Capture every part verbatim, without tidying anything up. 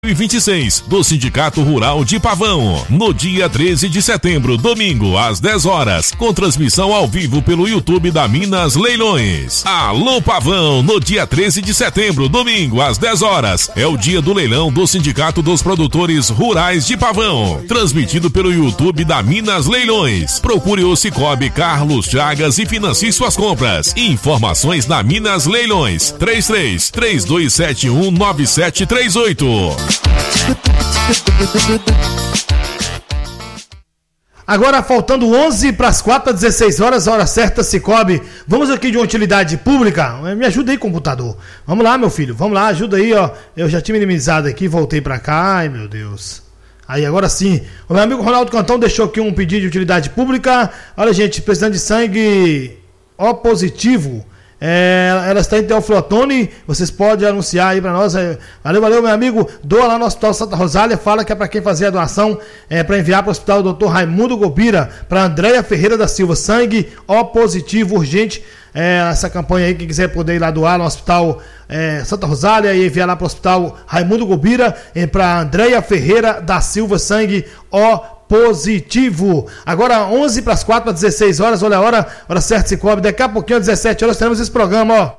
e vinte e seis do Sindicato Rural de Pavão, no dia treze de setembro, domingo, às dez horas, com transmissão ao vivo pelo YouTube da Minas Leilões. Alô Pavão, no dia treze de setembro, domingo, às dez horas, é o dia do leilão do Sindicato dos Produtores Rurais de Pavão, transmitido pelo YouTube da Minas Leilões. Procure o Cicobi Carlos Chagas e financie suas compras. Informações na Minas Leilões, três três três dois sete um nove sete três oito. Agora faltando onze para as quatro, dezesseis horas, hora certa, Cicobi. Vamos aqui de uma utilidade pública. Me ajuda aí, computador. Vamos lá, meu filho, vamos lá, ajuda aí, ó. Eu já tinha minimizado aqui, voltei para cá. Ai, meu Deus. Aí, agora sim. O meu amigo Ronaldo Cantão deixou aqui um pedido de utilidade pública. Olha, gente, precisando de sangue O positivo. É, ela está em Teoflotone, vocês podem anunciar aí para nós. Valeu, valeu, meu amigo. Doa lá no Hospital Santa Rosália. Fala que é para quem fazer a doação, é para enviar para o Hospital doutor Raimundo Gobira, para Andréia Ferreira da Silva. Sangue O positivo urgente. É, essa campanha aí, quem quiser poder ir lá doar no Hospital é, Santa Rosália e enviar lá para o Hospital Raimundo Gobira, é, para Andréia Ferreira da Silva. Sangue O positivo. Agora onze para as quatro, dezesseis horas, olha a hora, hora certa, Cicobi. Daqui a pouquinho, às dezessete horas, teremos esse programa, ó.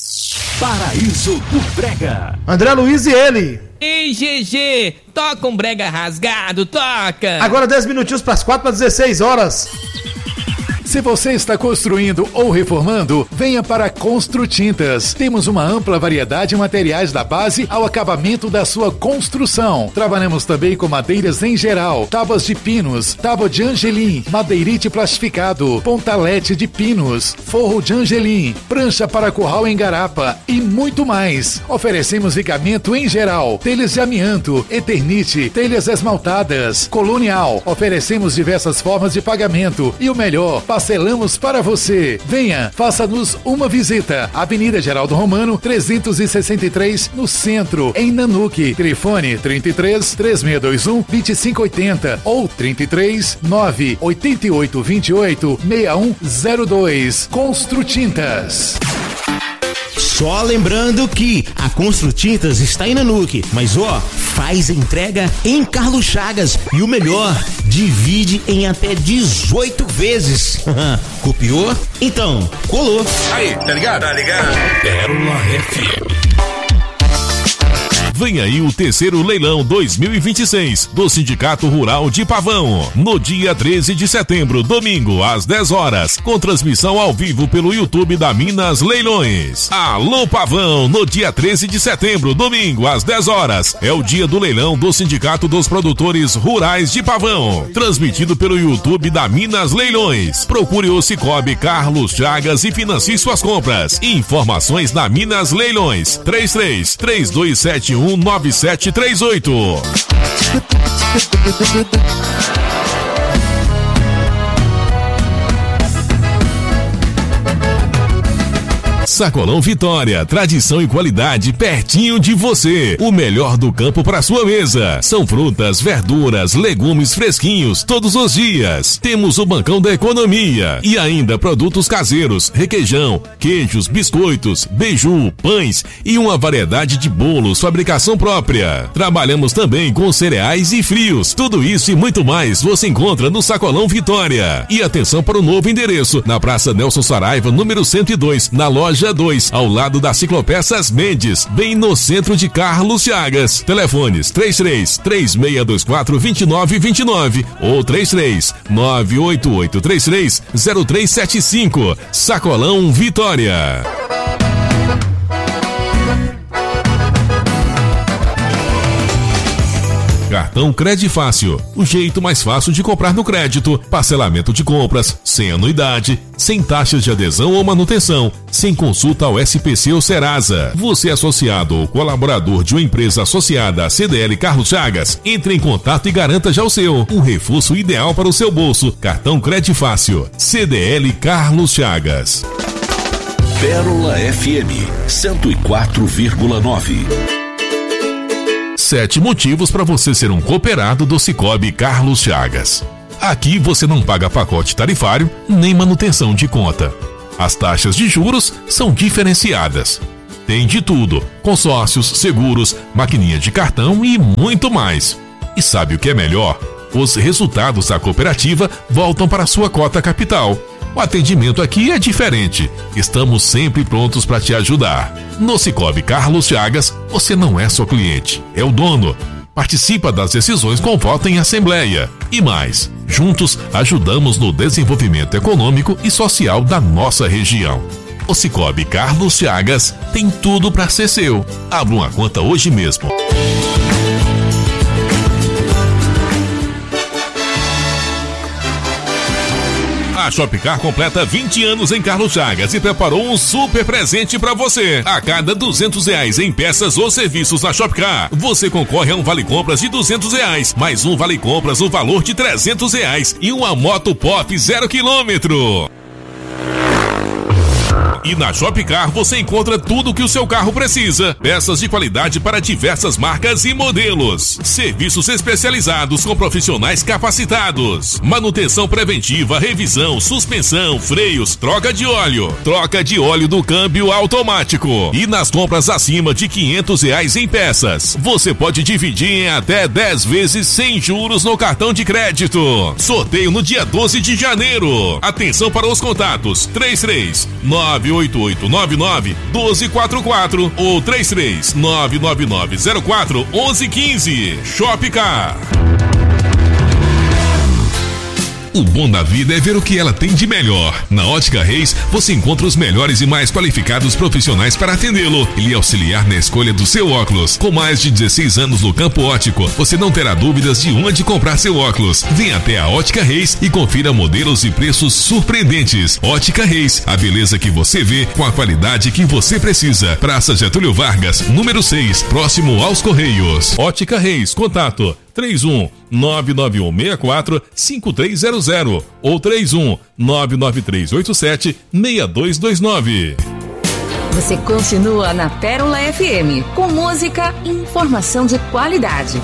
Paraíso do Brega. André Luiz e ele. Ei, G G, toca um brega rasgado, toca. Agora dez minutinhos para as quatro, dezesseis horas. Se você está construindo ou reformando, venha para Construtintas. Temos uma ampla variedade de materiais da base ao acabamento da sua construção. Trabalhamos também com madeiras em geral, tábuas de pinos, tábua de angelim, madeirite plastificado, pontalete de pinos, forro de angelim, prancha para curral em garapa e muito mais. Oferecemos vigamento em geral, telhas de amianto, eternite, telhas esmaltadas, colonial. Oferecemos diversas formas de pagamento e o melhor, parcelamos para você. Venha, faça-nos uma visita. Avenida Geraldo Romano, trezentos e sessenta e três, no centro, em Nanuque. Telefone trinta e três, três seis dois um, dois cinco oito zero ou trinta e três, nove oito oito dois oito, seis um zero dois. Construtintas. Só lembrando que a Construtintas está em Nanuque, mas ó, faz entrega em Carlos Chagas e o melhor, divide em até dezoito vezes. Copiou? Então, colou. Aí, tá ligado? Tá ligado? Pérola F M. Vem aí o terceiro leilão dois mil e vinte e seis do Sindicato Rural de Pavão, no dia treze de setembro, domingo, às dez horas, com transmissão ao vivo pelo YouTube da Minas Leilões. Alô Pavão, no dia treze de setembro, domingo, às dez horas, é o dia do leilão do Sindicato dos Produtores Rurais de Pavão, transmitido pelo YouTube da Minas Leilões. Procure o Cicobi Carlos Chagas e financie suas compras. Informações na Minas Leilões, três três três dois sete um nove sete três oito. Sacolão Vitória, tradição e qualidade pertinho de você. O melhor do campo para sua mesa. São frutas, verduras, legumes fresquinhos todos os dias. Temos o bancão da economia e ainda produtos caseiros, requeijão, queijos, biscoitos, beiju, pães e uma variedade de bolos, fabricação própria. Trabalhamos também com cereais e frios. Tudo isso e muito mais você encontra no Sacolão Vitória. E atenção para o novo endereço, na Praça Nelson Saraiva, número cento e dois, na loja dois, ao lado da Ciclopeças Mendes, bem no centro de Carlos Chagas. Telefones três três três seis dois quatro dois nove dois nove ou três três nove oito oito três três zero três sete cinco. Sacolão Vitória. Cartão Credifácil, o jeito mais fácil de comprar no crédito. Parcelamento de compras, sem anuidade, sem taxas de adesão ou manutenção, sem consulta ao S P C ou Serasa. Você é associado ou colaborador de uma empresa associada à C D L Carlos Chagas? Entre em contato e garanta já o seu. Um reforço ideal para o seu bolso. Cartão Credifácil, C D L Carlos Chagas. Pérola F M cento e quatro vírgula nove. Sete motivos para você ser um cooperado do Cicobi Carlos Chagas. Aqui você não paga pacote tarifário nem manutenção de conta. As taxas de juros são diferenciadas. Tem de tudo: consórcios, seguros, maquininha de cartão e muito mais. E sabe o que é melhor? Os resultados da cooperativa voltam para a sua cota capital. O atendimento aqui é diferente. Estamos sempre prontos para te ajudar. No Sicoob Carlos Chagas, você não é só cliente, é o dono. Participa das decisões com voto em assembleia. E mais, juntos ajudamos no desenvolvimento econômico e social da nossa região. O Sicoob Carlos Chagas tem tudo para ser seu. Abra uma conta hoje mesmo. A Shopcar completa vinte anos em Carlos Chagas e preparou um super presente para você. A cada duzentos reais em peças ou serviços na Shopcar, você concorre a um vale compras de duzentos reais, mais um vale compras no valor de trezentos reais e uma moto pop zero quilômetro. E na Shopcar você encontra tudo o que o seu carro precisa. Peças de qualidade para diversas marcas e modelos. Serviços especializados com profissionais capacitados. Manutenção preventiva, revisão, suspensão, freios, troca de óleo. Troca de óleo do câmbio automático. E nas compras acima de quinhentos reais em peças, você pode dividir em até dez vezes sem juros no cartão de crédito. Sorteio no dia doze de janeiro. Atenção para os contatos: três três nove oito oito nove nove um dois quatro quatro ou três três nove nove nove zero quatro um um um cinco. Shopcar. O bom da vida é ver o que ela tem de melhor. Na Ótica Reis, você encontra os melhores e mais qualificados profissionais para atendê-lo e lhe auxiliar na escolha do seu óculos. Com mais de dezesseis anos no campo óptico, você não terá dúvidas de onde comprar seu óculos. Venha até a Ótica Reis e confira modelos e preços surpreendentes. Ótica Reis, a beleza que você vê com a qualidade que você precisa. Praça Getúlio Vargas, número seis, próximo aos Correios. Ótica Reis, contato três um nove nove um seis quatro cinco três zero zero ou três um nove nove três oito sete seis dois dois nove. Você continua na Pérola F M, com música e informação de qualidade.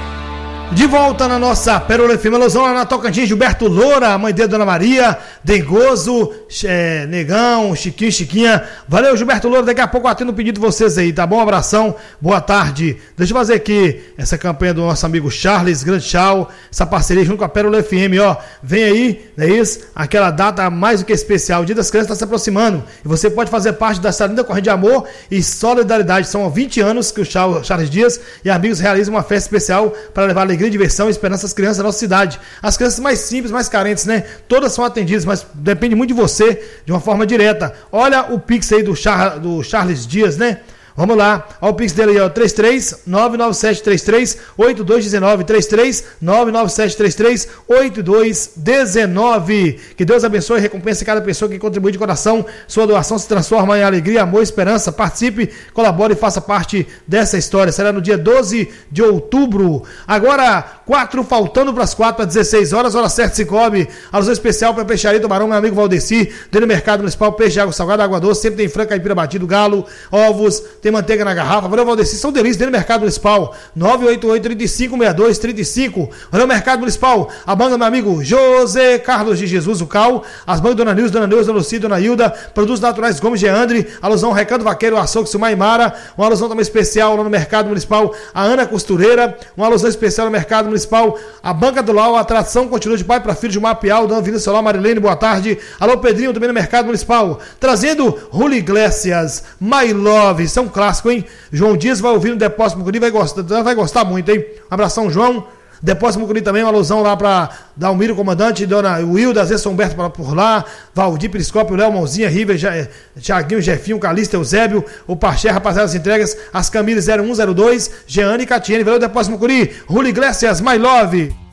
De volta na nossa Pérola F M, alusão lá na Tocantins, Gilberto Loura, a mãe dele, Dona Maria, Dengoso, é, Negão, Chiquinho, Chiquinha. Valeu, Gilberto Loura, daqui a pouco eu atendo o pedido de vocês aí, tá bom? Um abração, boa tarde. Deixa eu fazer aqui essa campanha do nosso amigo Charles, grande tchau, essa parceria junto com a Pérola F M, ó. Vem aí, não é isso? Aquela data mais do que especial, o Dia das Crianças está se aproximando e você pode fazer parte dessa linda corrente de amor e solidariedade. São vinte anos que o Charles Dias e amigos realizam uma festa especial para levar alegria, diversão e esperança às crianças da nossa cidade. As crianças mais simples, mais carentes, né? Todas são atendidas, mas depende muito de você, de uma forma direta. Olha o Pix aí do, Char, do Charles Dias, né? Vamos lá, olha o Pix dele aí, ó, três três nove nove sete três três oito dois um nove, três três nove nove sete três três oito dois um nove. Que Deus abençoe e recompense cada pessoa que contribui de coração. Sua doação se transforma em alegria, amor e esperança. Participe, colabore e faça parte dessa história. Será no dia doze de outubro. Agora, quatro faltando para as quatro, às dezesseis horas, hora certa, Sicoob. Alusão especial para a Peixaria do Barão, meu amigo Valdeci, dentro do Mercado Municipal, peixe de água salgada, água doce, sempre tem frango, caipira batido, galo, ovos, tem manteiga na garrafa. Valeu, Valdeci, são delícias dentro do Mercado Municipal. nove oito oito, três cinco, seis dois três cinco. Valeu, Mercado Municipal. A banda, meu amigo José Carlos de Jesus, o Cal. As bandas Dona Nilza, Dona Neuza, Dona Lucia, Dona Hilda. Produtos Naturais Gomes Geandre. Alusão Recado Vaqueiro, Açougue, Silmar e Mara. Uma alusão também especial lá no Mercado Municipal, a Ana Costureira. Uma alusão especial no Mercado Municipal, a Banca do Lau. A atração continua de pai para filho de Mapial. Dona Vila Solar, Marilene, boa tarde. Alô, Pedrinho, também no Mercado Municipal. Trazendo Julio Iglesias, My Love. Isso é um clássico, hein? João Dias vai ouvir no Depósito Mucuri, vai gostar, vai gostar muito, hein? Um abração, João. Depósito Mucuri também, uma alusão lá para Dalmiro, comandante, Dona Wilda, Zé São Humberto por lá, Valdir Periscópio, Léo Mãozinha, River, Tiaguinho, Jefinho, Calista, Eusébio, o Paché, rapaziada das entregas, as Camille zero um zero dois, Jeane e Catiene. Valeu, Depósito Mucuri. Julio Iglesias, My Love.